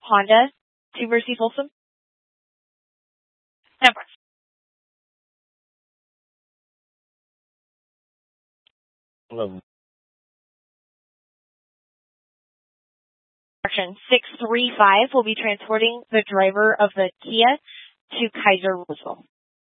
Honda to Mercy Folsom. Number. Hello. Section 635 will be transporting the driver of the Kia to Kaiser Louisville.